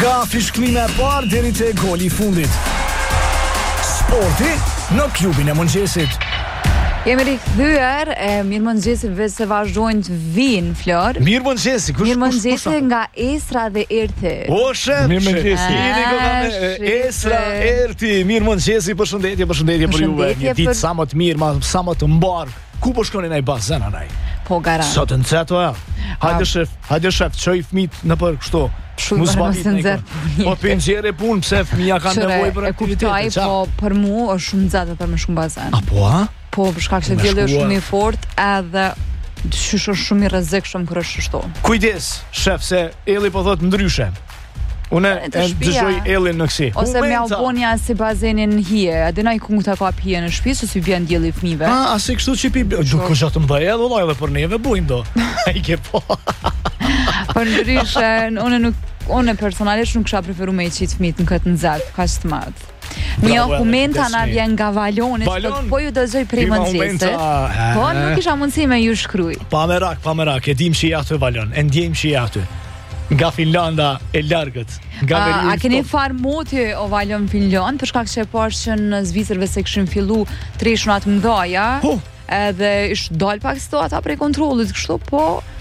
Nga fishklime e parë deri te goli I fundit. Sporti në klubin e mëngjesit. Jemi rikthyer, mirëmëngjesi vetë se vazhdojnë të vinë Flor. Mirëmëngjesi, Mirëmëngjesi nga Esra dhe Erti. O shef, Mirëmëngjesi. Esra, Erti, mirëmëngjesi, përshëndetje për juve. Një ditë sa më të mirë, sa më të mbar. Ku po shkoni nai bazen anaj? Po garant. Sot në ceto ja. Hajde shef, çoj fëmit në për kështu. Mos nxjerr. Po penxhere punë pse fëmia kanë nevojë për aktivitet. Po për mua është shumë nxehtë për më shumë bazen. Apo a? Po për shkak se dielli është shumë I fortë edhe dysh është shumë I rrezikshëm kur është kështu. Kujdes, shef, se Elli po thot ndryshe. Unë dëgjoj Ellin në kësi. Ose me Albania si bazenin hije. A dinaj ku ta ka hije në shtëpi ose si vjen dielli I fëmijëve. A si kështu që pi duke gjatë më dhëja edhe për neve bujmë do. Ai ke po. Për ndryshe, unë personalisht nuk kisha preferuar me qit fëmijët në këtë nxehtë kaq të madh. Një koment ana vjen nga Valoni, po ju dëgjoj prej mëngjesit. Po nuk kisha mundësi me ju shkruaj. Pa merak, e dim që je aty Valon, e ndjejmë që je aty. Nga Finlanda e largët. A keni farë moti o Valon Finland, për shkak që e pash që në Zvicrëve se kishin fillu treshunat mëdhaja, edhe ish dal pak situata prej kontrollit kështu, po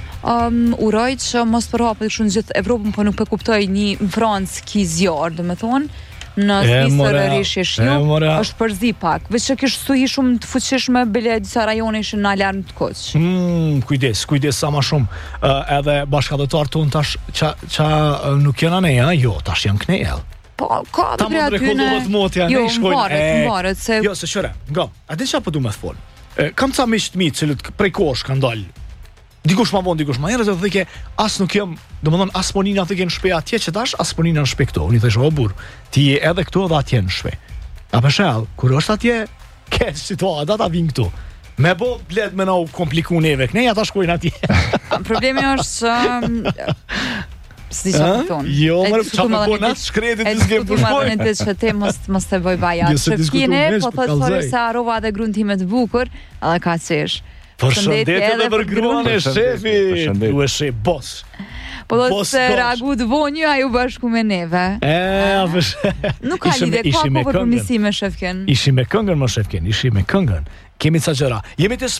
uroj që mos përhapet kështu në gjithë Evropën, po nuk e kuptoj një në Francë ki zjarr, domethënë në Zvicër rishje shiu, është përzi pak. Veç që kishë stuhi shumë të fuqishme, bile disa rajone ishin në alarm të koq. Kujdes sa ma shumë. Edhe bashkëdhetar tonë tash qa nuk jena ne, jo, tash janë knejel. Po, ka të prea tyne... Jo, mbarët, se... Jo, se qëre, nga, a di qa po du me thfolë? Kam ca miqt mi cilët prej kosh kanë dalë. Dikush ma vonë, dikush ma herë, dhe thike, as nuk jem, domethënë as ponina thike në shpe atje që tash, as ponina në shpe këto. Unë I thesho, o burr, ti je edhe këto dhe atje në shpe. A për shell, kur është atje, keq situata ta vinë këtu. Me bo bled me na u kompliku neve, kënej ata shkojnë atje. Problemi është që... Si që më thonë. Jo, mërë, qa me po natë shkretit të zgem për shkojnë. E të që te mos të bëj baja. Shëfkine, po thotë sori se arova dhe gruntimet bukur, edhe ka qesh. Përshëndetje edhe për gruan e shefi. Ju e shef boss. Po do të reagu të vonjë a ju bashku me neve. Nuk ka lidhje, ka po për përmisi me shefken. Ishi me këngën më shefken, ishi me këngën. Kemi ca gjëra. Jemi te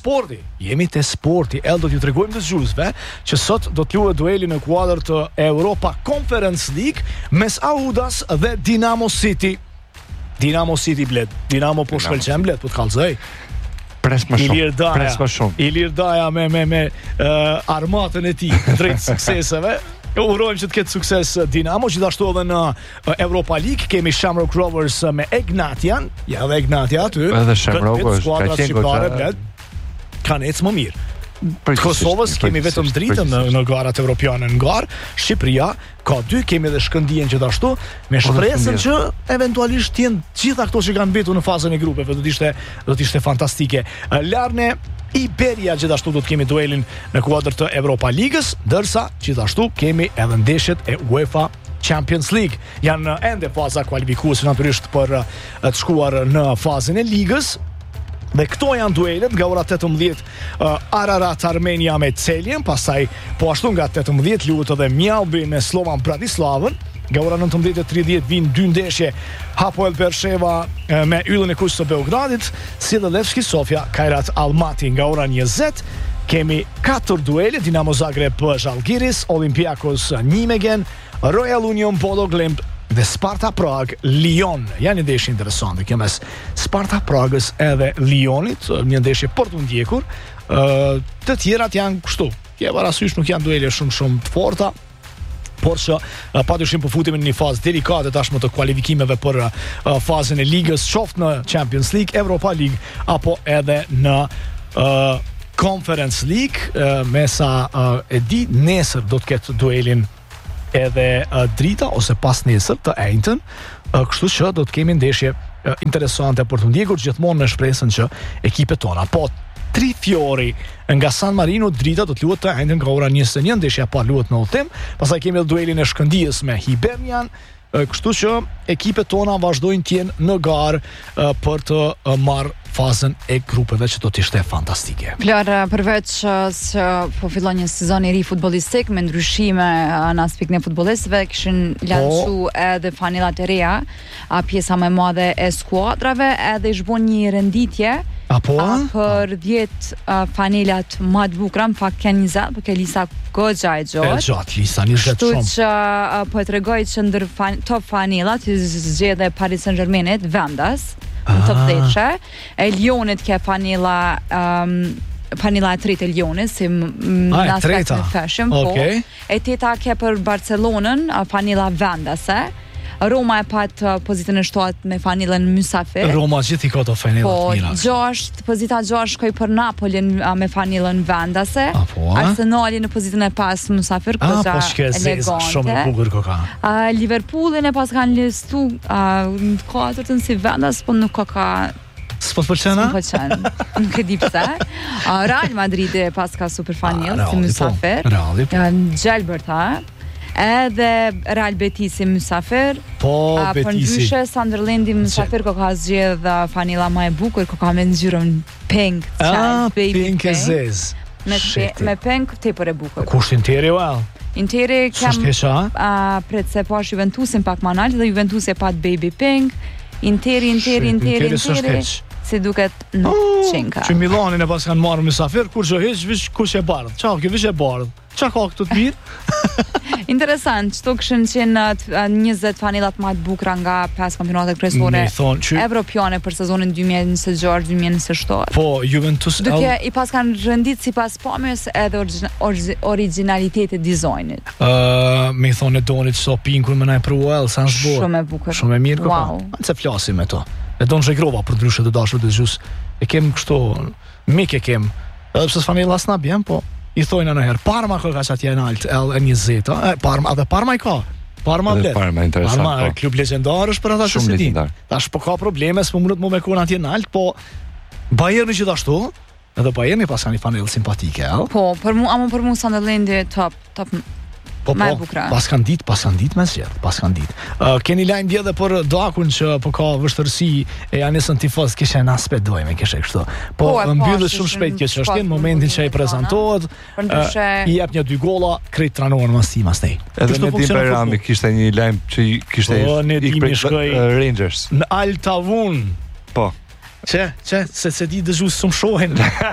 sporti. Do t'ju tregojmë të zgjuzve që sot do të luhet dueli në kuadër të Europa Conference League mes Audas dhe Dinamo City. Dinamo City bled. Dinamo po shkëlqen bled, po të kallzoj. Pres më shumë. Ilir Daja me armatën e tij drejt sukseseve. Urojmë që të ketë sukses Dinamo, gjithashtu edhe në Europa League kemi Shamrock Rovers me Egnatian. Ja dhe Egnatia aty. Edhe Shamrock është ka qenë kanë ecë më mirë. Kosovës kemi vetëm dritën në garat evropiane në garë. Shqipëria ka 2, kemi edhe Shkëndijën gjithashtu, me shpresën që eventualisht t'jenë gjitha këto që kanë mbetur në fazën e grupeve, do t'ishte fantastike. Larne Iberia gjithashtu do të kemi duelin në kuadër të Europa Ligës, ndërsa gjithashtu kemi edhe ndeshjet e UEFA Champions League. Janë ende faza kualifikuese natyrisht për të shkuar në fazën e ligës. Dhe këto janë duelet nga ora 18 Ararat Armenia me Celjen, pastaj po ashtu nga 18 luhet edhe Mjalbi me Slovan Bratislavën. Nga ora 19:30 vinë 2 ndeshje, Hapoel Bersheva me Yllën e Kuqës së Beogradit, si dhe Levski Sofia Kairat Almaty. Nga ora 20 kemi 4 duele, Dinamo Zagreb Žalgiris, Olympiakos Nijmegen, Royal Union Bodo Glimt dhe Sparta Prag Lyon. Janë një ndeshje interesante kjo mes Sparta Pragës edhe Lyonit, një ndeshje për të ndjekur. Të tjerat janë kështu. Ke parasysh nuk janë duele shumë të forta, por që padyshim po futemi në një fazë delikate tashmë të kualifikimeve për fazën e ligës, qoftë në Champions League, Europa League apo edhe në Conference League. Me sa e di, nesër do të ketë duelin edhe drita ose pas nesër të ejtën, kështu që do të kemi ndeshje interesante për të ndjekur, gjithmonë me shpresën që ekipet tona, po 3 fiori nga San Marino. Drita do të luhet të ejnë nga ora 21, ndeshja pa luhet në udhtim. Pastaj kemi duelin e Shkëndijës me Hibernian. Kështu që ekipet tona vazhdojnë të jenë në garë për të marrë fazën e grupeve, që do të ishte fantastike. Flor, përveç se po fillon një sezon i ri futbollistik me ndryshime në aspektin e futbollistëve, kishin lançu edhe fanellat e reja, pjesa më e madhe e skuadrave, edhe ish bën një renditje për 10 fanelat më të bukura, në fakt kanë 20, por ke lista goxha e gjatë. Lista 20 shumë. Kështu që po tregoj që ndër top fanelat zgjedhë Paris Saint-Germainit vendas në top 10. E Lyonit ke fanela e tretë e Lyonit si në aspekt të fashion, okay. E teta ke për Barcelonën fanela vendase. Roma e pat pozitën e 7 me fanelën Mysafir. Roma gjithi ka të fanela të mira. Pozita 6 shkoj për Napolin me fanelën vendase. Arsenali në pozitën e 5 Mysafir, koza elegante. Shumë e bukur koka. Liverpoolin e pas kanë listu në 4-ën si vendas, po nuk ka s'po pëlqen? Nuk e di pse. Real Madrid e pas ka super fanelë si Mysafir. Gjelbert, edhe Real Betis i Mysafir. Betisi. Për ndryshe Sunderlandi Mysafir ka zgjedh fanela më e bukur, ka me ngjyrën pink, pink e zez. Me pink tepër e bukur. Kusht Interi well. Interi kam pret se pash Juventusin pak më lart dhe Juventusi e pat baby pink. Interi si duket në qenka. Që Milanin e pas kanë marrë Mysafir, kur që hiç kush e bardh. Çao, kjo vish e bardh. Qa ka këtu të mirë? Interesant, qëto këshën qenë 20 fanelat më të bukura nga 5 kampionatet kryesore evropiane për sezonin 2026-2027. Po, Juventus... Duke i pas kanë rëndit si pas pamjes edhe originalitetit dizajnit. Me i thonë e donit që so pinkur me na e pruel, sa në shbor. Shumë e bukur. Shumë e mirë, wow. Në se flasim me to. E do në zhegrova për dryshe të dashur të gjus. E kem kështu, mik e kem. Edhe pëse s'fanela s'na bjem, po i thojnë në herë, Parma ka që atje në alt, L20, Parma i ka. Parma blet. Parma klub legendar është për ata që se din. Tash po ka probleme, s'po mundet mu me kona atje në alt, po Bayerni gjithashtu, edhe Bayerni pas ka një fanelë simpatike, Po, për mu Sunderlandi top. Po, pas kanë dit me zgjedh, keni lajm dje dhe për Dakun që po ka vështërsi e janisën tifoz, kishe në aspet dojme, kishe kështu. Po, mbyllet shumë shpejt kjo që është në momentin që i prezentohet, i jep një 2 golla, krejt tranohen mas nej. Edhe në Nedim Bajrami kishte një lajm që kishte Rangers. Në Altavun. Po. Se di dëgjus shumë shohen.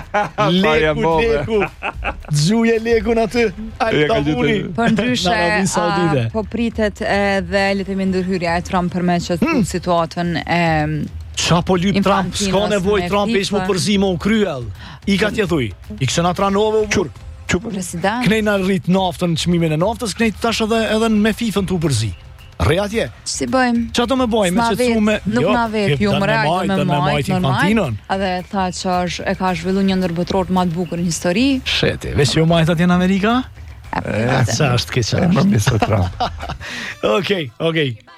Leku. Gjuje lekun aty. Altavuni. Për ndryshe, po pritet edhe letemi ndërhyrja e Trump për me që të situatën e... Qa po lyp Trump, s'ka nevoj Trump e ishmu përzima u kryell. I ka tje thuj. I kështë nga tranove u burë. President. Knej nga rrit naftën, qmimin e naftës, knej tash edhe me FIFA të u përzi. Rejatje. Si bëjmë? Qa të me bëjmë? Nuk na vet, ju më rajtë me majtë, normal. Edhe tha që e ka zhvillu një ndërbëtror më të bukur në histori. Sheti, veç ju majtë atje në Amerika? Qa është keqa. Më misë të Trump. Okej.